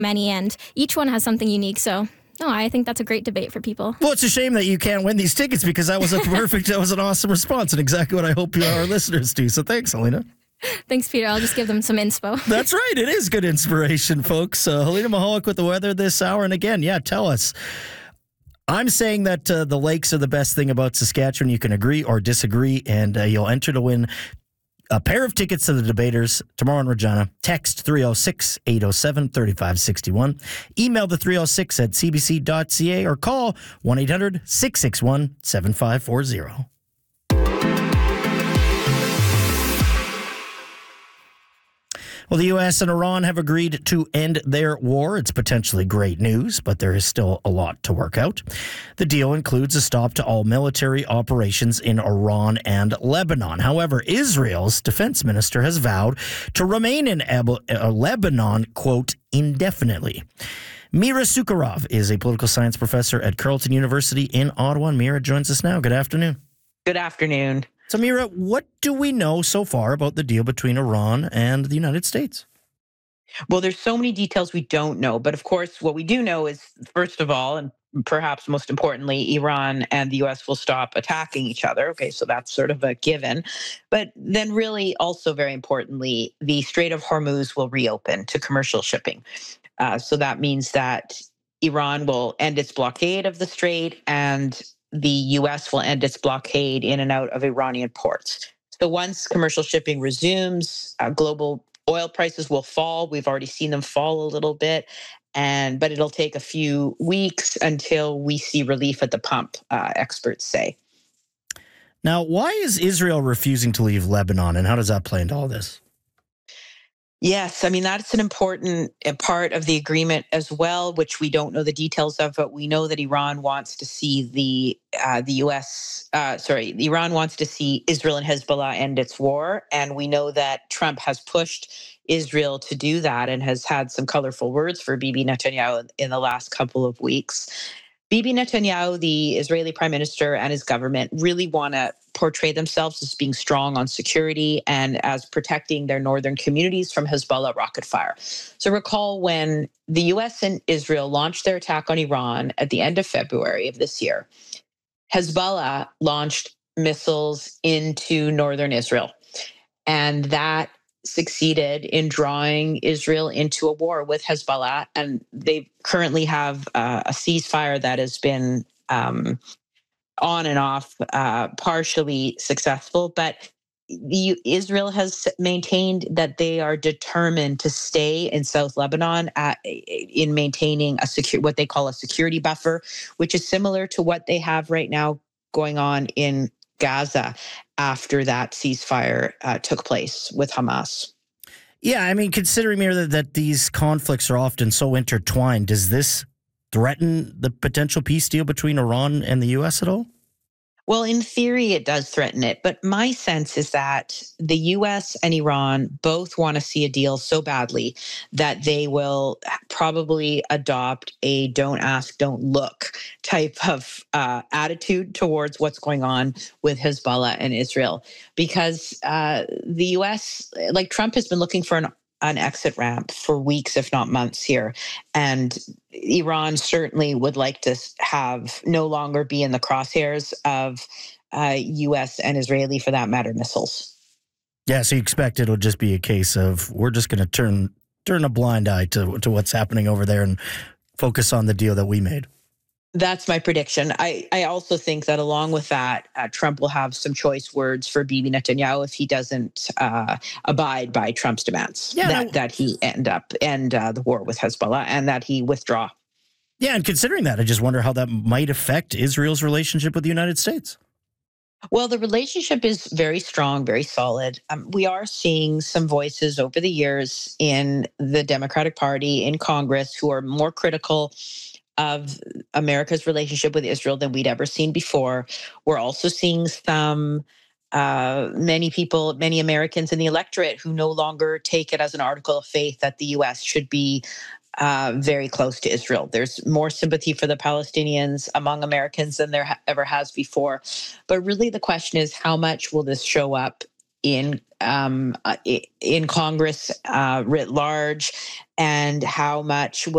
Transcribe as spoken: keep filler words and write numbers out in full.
many, and each one has something unique. So, no, I think that's a great debate for people. Well, it's a shame that you can't win these tickets because that was a perfect, that was an awesome response and exactly what I hope our listeners do. So thanks, Helena. Thanks, Peter. I'll just give them some inspo. That's right. It is good inspiration, folks. Uh, Helena Mahalik with the weather this hour. And again, yeah, tell us. I'm saying that uh, the lakes are the best thing about Saskatchewan. You can agree or disagree, and uh, you'll enter to win a pair of tickets to the debaters tomorrow in Regina. Text three oh six, eight oh seven, three five six one. Email the three oh six at c b c dot c a or call one eight hundred, six six one, seven five four zero. Well, the U S and Iran have agreed to end their war. It's potentially great news, but there is still a lot to work out. The deal includes a stop to all military operations in Iran and Lebanon. However, Israel's defense minister has vowed to remain in Ab- uh, Lebanon, quote, indefinitely. Mira Sukharov is a political science professor at Carleton University in Ottawa. And Mira joins us now. Good afternoon. Good afternoon. So, Mira, what do we know so far about the deal between Iran and the United States? Well, there's so many details we don't know. But of course, what we do know is, first of all, and perhaps most importantly, Iran and the U S will stop attacking each other. Okay, so that's sort of a given. But then really also very importantly, the Strait of Hormuz will reopen to commercial shipping. Uh, so that means that Iran will end its blockade of the strait and the U S will end its blockade in and out of Iranian ports. So once commercial shipping resumes, uh, global oil prices will fall. We've already seen them fall a little bit, and but it'll take a few weeks until we see relief at the pump, uh, experts say. Now, why is Israel refusing to leave Lebanon, and how does that play into all this? Yes, I mean, that's an important part of the agreement as well, which we don't know the details of, but we know that Iran wants to see the uh, the U S, uh, sorry, Iran wants to see Israel and Hezbollah end its war. And we know that Trump has pushed Israel to do that and has had some colorful words for Bibi Netanyahu in the last couple of weeks. Bibi Netanyahu, the Israeli prime minister, and his government really want to portray themselves as being strong on security and as protecting their northern communities from Hezbollah rocket fire. So recall when the U S and Israel launched their attack on Iran at the end of February of this year, Hezbollah launched missiles into northern Israel. And that succeeded in drawing Israel into a war with Hezbollah, and they currently have uh, a ceasefire that has been um, on and off, uh, partially successful. But the, Israel has maintained that they are determined to stay in South Lebanon at, in maintaining a secure, what they call a security buffer, which is similar to what they have right now going on in Gaza after that ceasefire uh, took place with Hamas. Yeah, I mean, considering, Mira, that, that these conflicts are often so intertwined, does this threaten the potential peace deal between Iran and the U S at all? Well, in theory, it does threaten it. But my sense is that the U S and Iran both want to see a deal so badly that they will probably adopt a don't ask, don't look type of uh, attitude towards what's going on with Hezbollah and Israel. Because uh, the U S, like Trump has been looking for an an exit ramp for weeks, if not months here. And Iran certainly would like to have no longer be in the crosshairs of uh, U S and Israeli, for that matter, missiles. Yeah, so you expect it'll just be a case of we're just going to turn turn a blind eye to, to what's happening over there and focus on the deal that we made. That's my prediction. I, I also think that along with that, uh, Trump will have some choice words for Bibi Netanyahu if he doesn't uh, abide by Trump's demands, yeah, that, no. that he end up end uh, the war with Hezbollah and that he withdraw. Yeah, and considering that, I just wonder how that might affect Israel's relationship with the United States. Well, the relationship is very strong, very solid. Um, we are seeing some voices over the years in the Democratic Party, in Congress, who are more critical of America's relationship with Israel than we'd ever seen before. We're also seeing some, uh, many people, many Americans in the electorate who no longer take it as an article of faith that the U S should be uh, very close to Israel. There's more sympathy for the Palestinians among Americans than there ha- ever has before. But really the question is, how much will this show up in um, in Congress uh, writ large, and how much will